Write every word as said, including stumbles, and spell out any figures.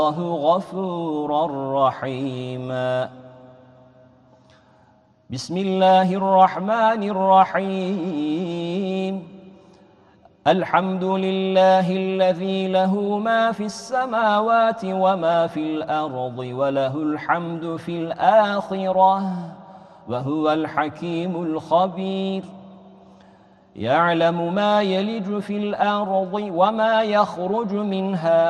غفورا رحيما. بسم الله الرحمن الرحيم. الحمد لله الذي له ما في السماوات وما في الأرض وله الحمد في الآخرة وهو الحكيم الخبير. يعلم ما يلج في الأرض وما يخرج منها